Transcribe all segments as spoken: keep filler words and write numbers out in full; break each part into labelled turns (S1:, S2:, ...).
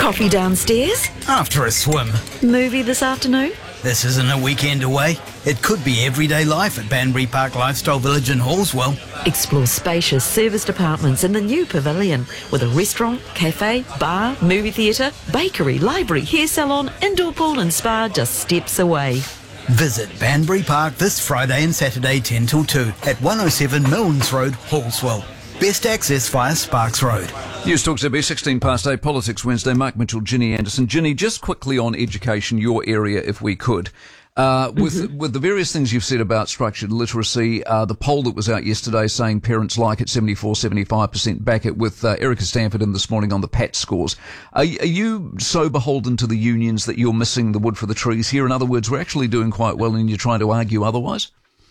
S1: Coffee downstairs?
S2: After a swim.
S1: Movie this afternoon?
S2: This isn't a weekend away. It could be everyday life at Banbury Park Lifestyle Village in Hallswell.
S1: Explore spacious serviced apartments in the new pavilion with a restaurant, cafe, bar, movie theatre, bakery, library, hair salon, indoor pool and spa just steps away.
S2: Visit Banbury Park this Friday and Saturday ten till two at one oh seven Milnes Road, Hallswell. Best access via Sparks Road.
S3: News Talk Z B, sixteen past eight, Politics Wednesday. Mark Mitchell, Ginny Anderson. Ginny, just quickly on education, your area, if we could. Uh, with mm-hmm. with the various things you've said about structured literacy, uh, the poll that was out yesterday saying parents like it, seventy-four, seventy-five percent back it, with uh, Erica Stanford in this morning on the P A T scores. Are, are you so beholden to the unions that you're missing the wood for the trees here? In other words, we're actually doing quite well and you're trying to argue otherwise?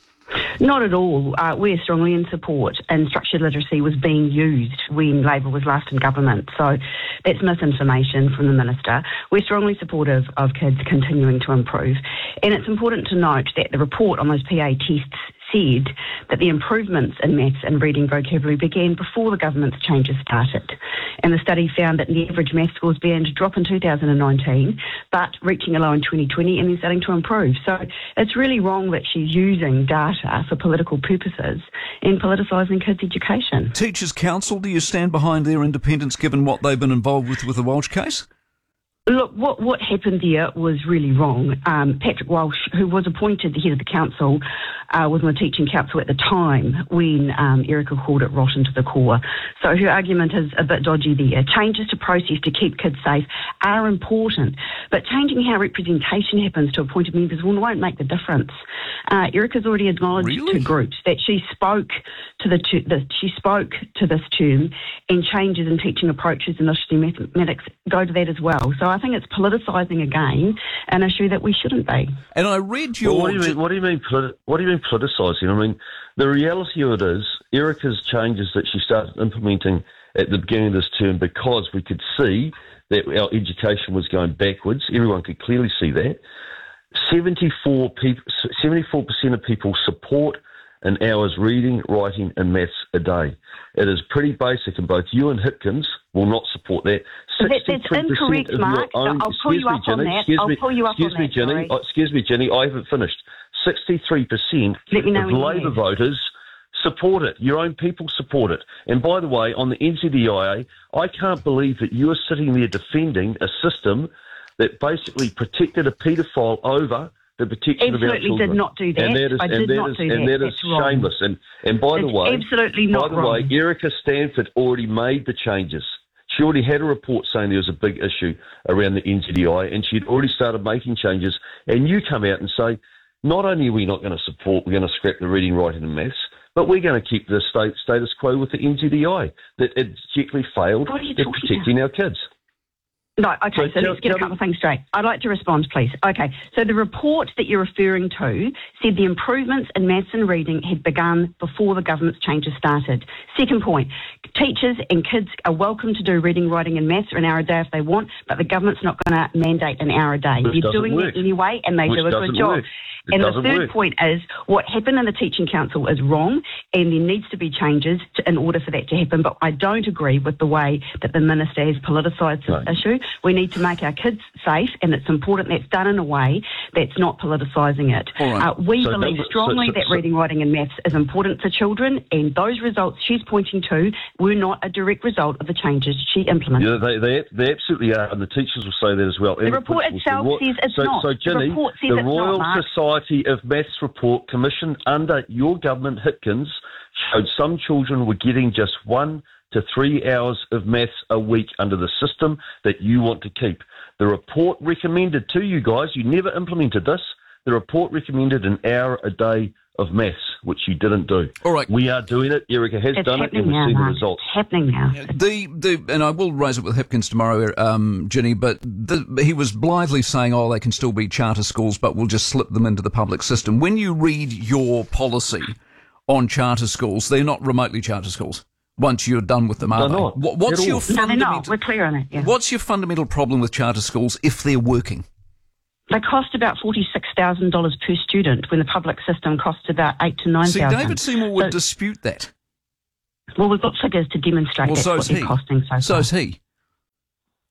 S4: Not at all. Uh, we're strongly in support, and structured literacy was being used when Labor was last in government. So that's misinformation from the Minister. We're strongly supportive of kids continuing to improve. And it's important to note that the report on those P A tests said that the improvements in maths and reading vocabulary began before the government's changes started. And the study found that the average maths scores began to drop in two thousand nineteen, but reaching a low in twenty twenty and then starting to improve. So it's really wrong that she's using data for political purposes and politicising kids' education.
S3: Teachers' Council, do you stand behind their independence given what they've been involved with with the Walsh case?
S4: Look, what, what happened there was really wrong. Um, Patrick Walsh, who was appointed the head of the council, uh, was on the teaching council at the time when um, Erica called it rotten to the core. So her argument is a bit dodgy there. Changes to process to keep kids safe are important, but changing how representation happens to appointed members won't make the difference. Uh, Erica's already acknowledged
S3: really?
S4: to groups that she spoke to the, to the she spoke to this term, and changes in teaching approaches in literacy mathematics go to that as well. So I think it's politicising again an issue that we shouldn't be.
S3: And I read your...
S5: Well, what do you mean? What do you mean? Politi- what do you mean politicising? I mean, the reality of it is, Erica's changes that she started implementing at the beginning of this term, because we could see that our education was going backwards. Everyone could clearly see that. seventy-four people, seventy-four percent of people support an hour's reading, writing, and maths a day. It is pretty basic, and both you and Hipkins will not support that.
S4: That, that's incorrect, Mark.
S5: Own,
S4: I'll pull you up
S5: me,
S4: on
S5: Ginny,
S4: that. I'll
S5: me,
S4: pull you up
S5: excuse
S4: on
S5: me,
S4: that.
S5: Ginny. Oh, excuse me, Ginny. I haven't finished. sixty-three percent of Labor voters support it. Your own people support it. And by the way, on the N Z D I A, I can't believe that you are sitting there defending a system that basically protected a paedophile over the protection
S4: absolutely
S5: of our children.
S4: Did not do that.
S5: And that is,
S4: I did
S5: and that
S4: not
S5: is,
S4: do
S5: and
S4: that.
S5: that is
S4: That's
S5: shameless. And and by
S4: it's
S5: the way,
S4: absolutely not
S5: by the
S4: wrong.
S5: way, Erica Stanford already made the changes. She already had a report saying there was a big issue around the N Z D I, and she'd already started making changes. And you come out and say, not only are we not going to support, we're going to scrap the reading, writing, and maths, but we're going to keep the state status quo with the N Z D I that it particularly failed at protecting
S4: about?
S5: our kids.
S4: No, okay, so,
S5: so tell,
S4: let's get a couple
S5: me.
S4: of things straight. I'd like to respond, please. Okay, so the report that you're referring to said the improvements in maths and reading had begun before the government's changes started. Second point, teachers and kids are welcome to do reading, writing and maths an hour a day if they want, but the government's not going to mandate an hour a day.
S5: Which
S4: They're doing
S5: work.
S4: it anyway, and they
S5: Which
S4: do a good job.
S5: Work. It
S4: and the third
S5: work.
S4: point is what happened in the Teaching Council is wrong, and there needs to be changes to, in order for that to happen. But I don't agree with the way that the Minister has politicised this
S5: no.
S4: issue. We need to make our kids safe, and it's important that's done in a way that's not politicising it.
S3: Right.
S4: Uh, we
S5: so
S4: believe
S5: number,
S4: strongly
S5: so, so,
S4: that
S5: so,
S4: reading, writing and maths is important for children, and those results she's pointing to were not a direct result of the changes she implemented.
S5: Yeah, they, they, they absolutely are, and the teachers will say that as well.
S4: The
S5: and
S4: report
S5: the
S4: itself
S5: the,
S4: says it's
S5: so,
S4: not.
S5: So, Ginny,
S4: the report says
S5: the
S4: it's
S5: Royal
S4: not, Mark.
S5: Society of Maths report commissioned under your government, Hipkins, showed some children were getting just one to three hours of maths a week under the system that you want to keep. The report recommended to you guys, you never implemented this, the report recommended an hour a day of maths, which you didn't do.
S3: All right.
S5: We are doing it. Erica has
S4: It's
S5: done it, and
S4: happening
S5: we've
S4: now,
S5: seen the
S4: Mark.
S5: results.
S4: It's happening now.
S3: The, the, and I will raise it with Hipkins tomorrow, um, Ginny, but the, he was blithely saying, oh, they can still be charter schools, but we'll just slip them into the public system. When you read your policy on charter schools, they're not remotely charter schools once you're done with them, are
S5: They're
S3: they?
S5: not.
S3: What, what's
S5: At
S3: your
S5: all.
S4: No, they're
S3: fundamental,
S4: not. We're clear on it. Yeah.
S3: What's your fundamental problem with charter schools if they're working?
S4: They cost about forty-six thousand dollars per student when the public system costs about eight to nine
S3: See,
S4: thousand.
S3: David Seymour would
S4: So-
S3: dispute that.
S4: Well, we've got figures to demonstrate
S3: Well,
S4: that's
S3: so
S4: what
S3: is
S4: they're
S3: he.
S4: costing so far.
S3: So is he.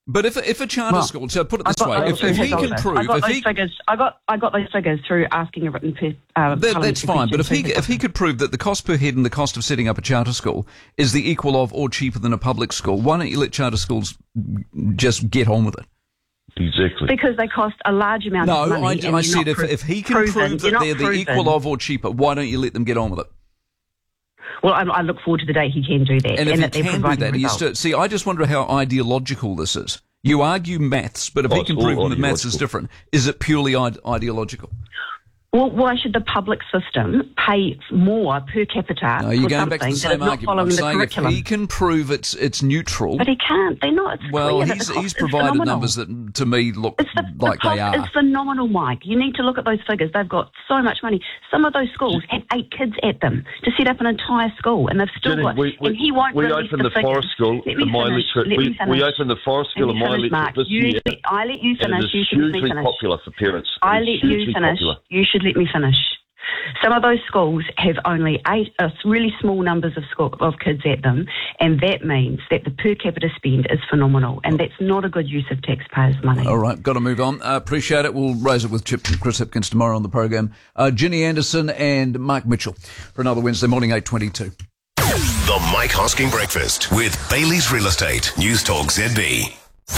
S3: But if if a charter
S4: Well,
S3: school, so put it
S4: I
S3: this
S4: got
S3: way,
S4: those
S3: if,
S4: through
S3: if he
S4: his
S3: can
S4: office.
S3: prove,
S4: I got
S3: if
S4: those
S3: he
S4: figures. I got I got those figures through asking a written. Per, uh,
S3: That, that's fine, but if he
S4: question
S3: if he could prove that the cost per head and the cost of setting up a charter school is the equal of or cheaper than a public school, why don't you let charter schools just get on with it?
S5: Exactly.
S4: Because they cost a large amount
S3: No,
S4: of money.
S3: I,
S4: and
S3: I
S4: you're
S3: said
S4: not
S3: if
S4: pro-
S3: if he can
S4: proven,
S3: prove that
S4: you're not
S3: they're the
S4: proven.
S3: equal of or cheaper, why don't you let them get on with it?
S4: Well, I, I look forward to the day he can do that.
S3: And if
S4: that
S3: he
S4: they're
S3: can do
S4: providing
S3: that, he
S4: results.
S3: still, see, I just wonder how ideological this is. You argue maths, but if
S5: Oh,
S3: he
S5: it's
S3: can
S5: all
S3: prove that maths is
S5: ideological.
S3: different, is it purely ide- ideological?
S4: Well, why should the public system pay more per capita
S3: No, you're
S4: for
S3: going
S4: something
S3: back to the
S4: that
S3: same
S4: is not
S3: argument.
S4: following
S3: I'm
S4: the
S3: saying if
S4: curriculum?
S3: he can prove it's it's neutral,
S4: But he can't. They're not. It's
S3: well,
S4: clear that
S3: he's
S4: the cost
S3: he's
S4: is
S3: provided
S4: phenomenal.
S3: numbers that to me look
S4: It's the,
S3: like
S4: the
S3: they
S4: cost
S3: are.
S4: is phenomenal, Mike. You need to look at those figures. They've got so much money. Some of those schools have eight kids at them to set up an entire school, and they've still
S5: Jenny,
S4: got.
S5: we, we,
S4: and he won't
S5: we
S4: release
S5: opened the,
S4: the figures.
S5: forest school
S4: Let me
S5: in my
S4: finish.
S5: electorate.
S4: Let
S5: We,
S4: me finish.
S5: we opened the forest school
S4: Let
S5: in
S4: me
S5: my
S4: finish,
S5: electorate
S4: Mark.
S5: this
S4: You,
S5: year.
S4: I let you
S5: And
S4: finish.
S5: it
S4: You
S5: is
S4: should let me
S5: hugely
S4: finish.
S5: popular for parents.
S4: I
S5: It is
S4: let you
S5: hugely
S4: finish.
S5: popular.
S4: You should let me finish. Some of those schools have only eight, uh, really small numbers of school, of kids at them, and that means that the per capita spend is phenomenal, and that's not a good use of taxpayers' money.
S3: All right, got to move on. Uh, appreciate it. We'll raise it with Chip, Chris Hipkins tomorrow on the program. Uh, Ginny Anderson and Mark Mitchell for another Wednesday morning, eight twenty-two.
S6: The Mike Hosking Breakfast with Bailey's Real Estate. News Talk Z B.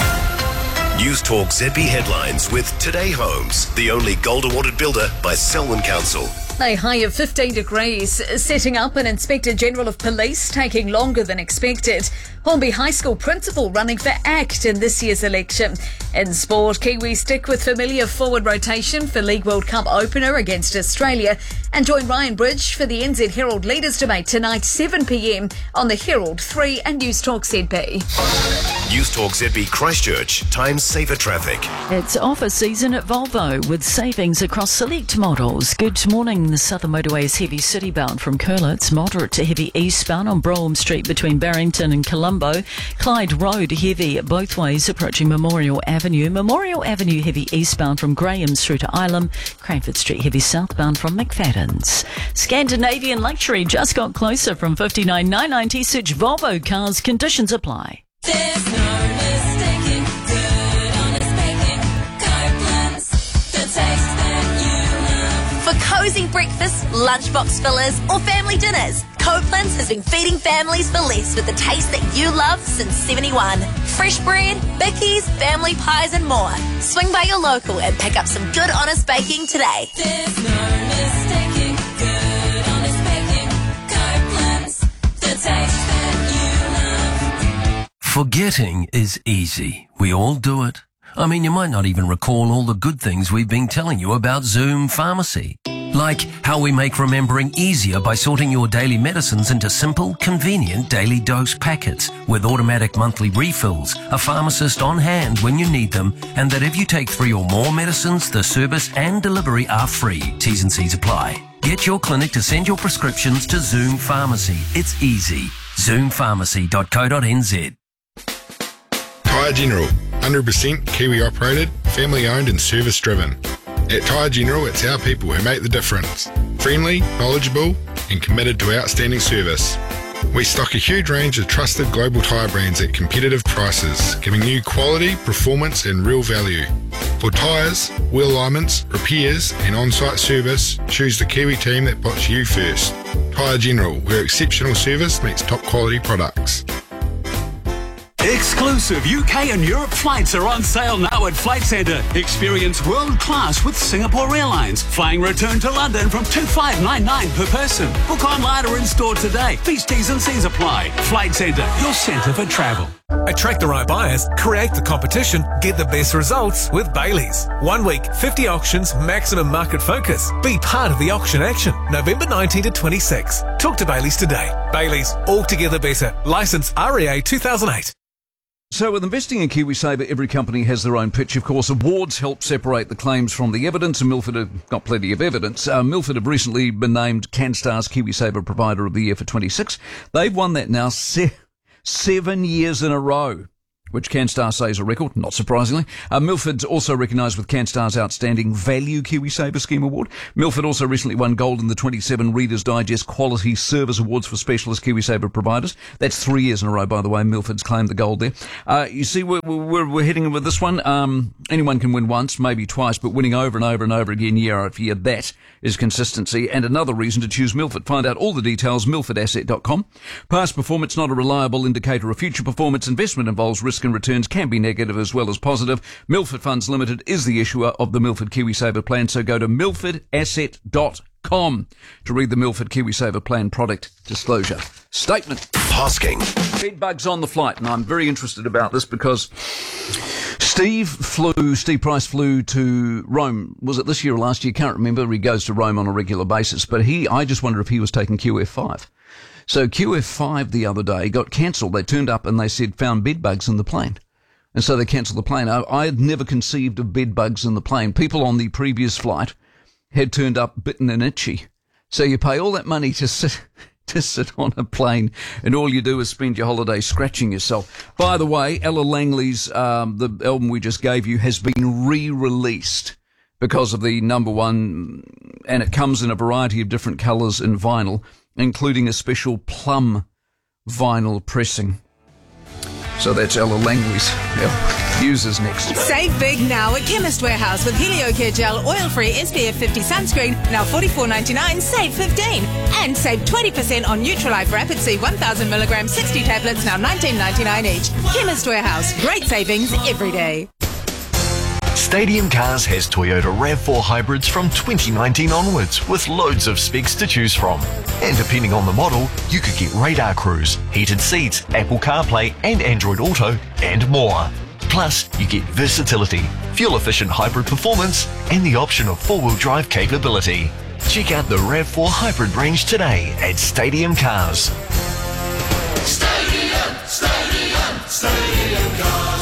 S6: News Talk Z B headlines with Today Homes, the only gold awarded builder by Selwyn Council.
S7: A high of fifteen degrees, setting up an Inspector General of Police taking longer than expected. Hornby High School principal running for ACT in this year's election. In sport, Kiwis stick with familiar forward rotation for League World Cup opener against Australia and join Ryan Bridge for the N Z Herald Leaders Debate tonight seven p m on the Herald three and News Talk Z B.
S6: News Talk Z B Christchurch, times safer traffic.
S8: It's offer season at Volvo with savings across select models. Good morning. The Southern Motorway is heavy citybound from Curlitz, moderate to heavy eastbound on Brougham Street between Barrington and Colombo. Clyde Road heavy both ways approaching Memorial Avenue. Memorial Avenue heavy eastbound from Graham's through to Ilam. Cranford Street heavy southbound from McFadden's. Scandinavian luxury just got closer from fifty-nine nine ninety. Search Volvo cars. Conditions apply.
S9: There's no mistaking good, honest bacon. Copeland's, the taste that you love.
S10: For cozy breakfasts, lunchbox fillers, or family dinners, Copeland's has been feeding families for less with the taste that you love since seventy-one. Fresh bread, bickies, family pies, and more. Swing by your local and pick up some good, honest baking today.
S9: There's no mistaking good, honest bacon. Copeland's, the taste that you love.
S11: Forgetting is easy. We all do it. I mean, you might not even recall all the good things we've been telling you about Zoom Pharmacy. Like how we make remembering easier by sorting your daily medicines into simple, convenient daily dose packets with automatic monthly refills, a pharmacist on hand when you need them, and that if you take three or more medicines, the service and delivery are free. T's and C's apply. Get your clinic to send your prescriptions to Zoom Pharmacy. It's easy. zoom pharmacy dot co dot n z.
S12: Tyre General, one hundred percent Kiwi operated, family owned and service driven. At Tyre General, it's our people who make the difference. Friendly, knowledgeable and committed to outstanding service. We stock a huge range of trusted global tyre brands at competitive prices, giving you quality, performance and real value. For tyres, wheel alignments, repairs and on-site service, choose the Kiwi team that puts you first. Tyre General, where exceptional service meets top quality products.
S13: Exclusive U K and Europe flights are on sale now at Flight Centre. Experience world class with Singapore Airlines. Flying return to London from two five nine nine per person. Book online or in store today. These T's and C's apply. Flight Centre, your centre for travel.
S14: Attract the right buyers, create the competition, get the best results with Bailey's. One week, fifty auctions, maximum market focus. Be part of the auction action. November nineteenth to twenty-sixth. Talk to Bailey's today. Bailey's, altogether better. Licence R E A two thousand eight.
S3: So with investing in KiwiSaver, every company has their own pitch. Of course, awards help separate the claims from the evidence, and Milford have got plenty of evidence. Uh, Milford have recently been named CanStar's KiwiSaver Provider of the Year for twenty-six. They've won that now se- seven years in a row. which CanStar say is a record, not surprisingly. Uh, Milford's also recognised with CanStar's Outstanding Value KiwiSaver Scheme Award. Milford also recently won gold in the twenty-seven Reader's Digest Quality Service Awards for specialist KiwiSaver providers. That's three years in a row, by the way. Milford's claimed the gold there. Uh, you see, we're, we're, we're heading with this one. Um, anyone can win once, maybe twice, but winning over and over and over again year after year, that is consistency and another reason to choose Milford. Find out all the details, milford asset dot com. Past performance, not a reliable indicator of future performance. Investment involves risk and returns can be negative as well as positive. Milford Funds Limited is the issuer of the Milford KiwiSaver plan, so go to milford asset dot com to read the Milford KiwiSaver plan product disclosure statement.
S6: Hosking.
S3: Bed bugs on the flight, and I'm very interested about this because Steve flew, Steve Price flew to Rome. Was it this year or last year? Can't remember. He goes to Rome on a regular basis, but he, I just wonder if he was taking Q F five. So Q F five the other day got cancelled. They turned up and they said found bed bugs in the plane. And so they cancelled the plane. I, I had never conceived of bed bugs in the plane. People on the previous flight had turned up bitten and itchy. So you pay all that money to sit to sit on a plane, and all you do is spend your holiday scratching yourself. By the way, Ella Langley's, um, the album we just gave you, has been re-released because of the number one, and it comes in a variety of different colours in vinyl, including a special plum vinyl pressing. So that's Ella Langley's. Yeah. Users next.
S15: Save big now at Chemist Warehouse with HelioCare Gel Oil-Free S P F fifty sunscreen, now forty-four ninety-nine, save fifteen. And save twenty percent on Neutralife Rapid C one thousand milligram sixty tablets, now nineteen ninety-nine each. Chemist Warehouse, great savings every day.
S16: Stadium Cars has Toyota RAV four hybrids from twenty nineteen onwards with loads of specs to choose from. And depending on the model, you could get radar cruise, heated seats, Apple CarPlay and Android Auto and more. Plus, you get versatility, fuel-efficient hybrid performance and the option of four-wheel drive capability. Check out the RAV four hybrid range today at Stadium Cars.
S9: Stadium, Stadium, Stadium Cars.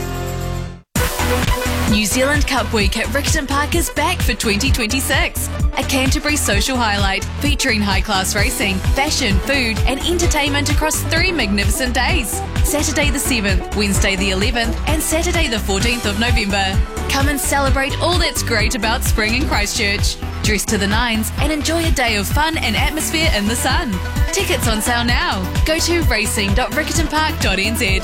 S17: New Zealand Cup Week at Riccarton Park is back for twenty twenty-six. A Canterbury social highlight featuring high-class racing, fashion, food and entertainment across three magnificent days. Saturday the seventh, Wednesday the eleventh and Saturday the fourteenth of November. Come and celebrate all that's great about spring in Christchurch. Dress to the nines and enjoy a day of fun and atmosphere in the sun. Tickets on sale now. Go to racing dot riccarton park dot n z.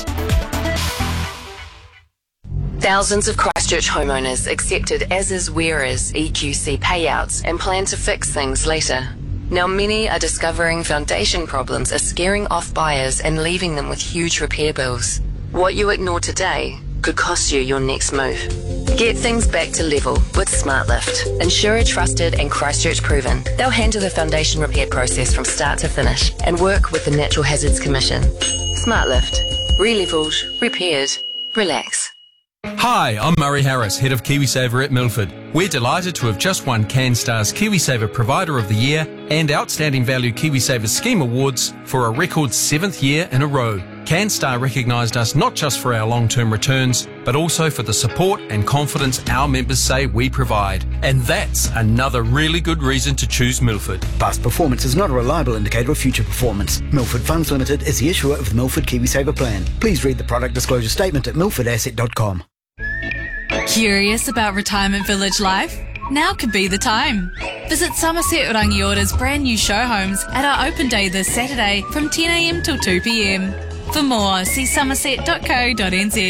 S18: Thousands of Christchurch homeowners accepted as-is where-is E Q C payouts and plan to fix things later. Now many are discovering foundation problems are scaring off buyers and leaving them with huge repair bills. What you ignore today could cost you your next move. Get things back to level with SmartLift. Insurer trusted and Christchurch proven. They'll handle the foundation repair process from start to finish and work with the Natural Hazards Commission. SmartLift. Re-levelled, repaired, relax.
S19: Hi, I'm Murray Harris, Head of KiwiSaver at Milford. We're delighted to have just won CanStar's KiwiSaver Provider of the Year and Outstanding Value KiwiSaver Scheme Awards for a record seventh year in a row. CanStar recognised us not just for our long-term returns, but also for the support and confidence our members say we provide. And that's another really good reason to choose Milford.
S2: Past performance is not a reliable indicator of future performance. Milford Funds Limited is the issuer of the Milford KiwiSaver plan. Please read the product disclosure statement at milford asset dot com.
S17: Curious about retirement village life? Now could be the time. Visit Somerset Rangiора's brand new show homes at our open day this Saturday from ten a m till two p m. For more, see somerset dot co dot n z.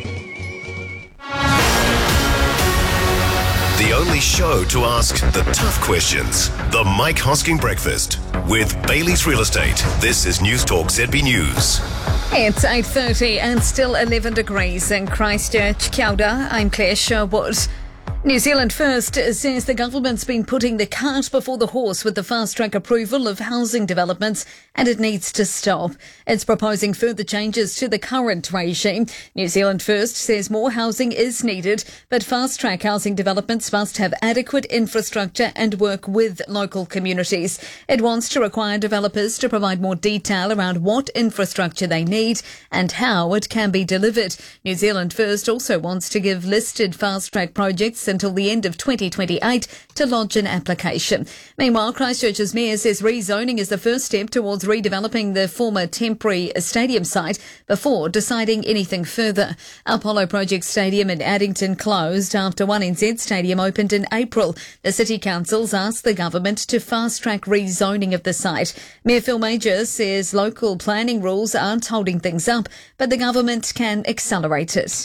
S6: The only show to ask the tough questions. The Mike Hosking Breakfast with Bailey's Real Estate. This is News Talk Z B News.
S7: It's eight thirty and still eleven degrees in Christchurch. Kia ora, I'm Claire Sherwood. New Zealand First says the government's been putting the cart before the horse with the fast-track approval of housing developments, and it needs to stop. It's proposing further changes to the current regime. New Zealand First says more housing is needed, but fast-track housing developments must have adequate infrastructure and work with local communities. It wants to require developers to provide more detail around what infrastructure they need and how it can be delivered. New Zealand First also wants to give listed fast-track projects an until the end of twenty twenty-eight to lodge an application. Meanwhile, Christchurch's mayor says rezoning is the first step towards redeveloping the former temporary stadium site before deciding anything further. Apollo Project Stadium in Addington closed after One N Z Stadium opened in April. The City Council's asked the government to fast-track rezoning of the site. Mayor Phil Major says local planning rules aren't holding things up, but the government can accelerate it.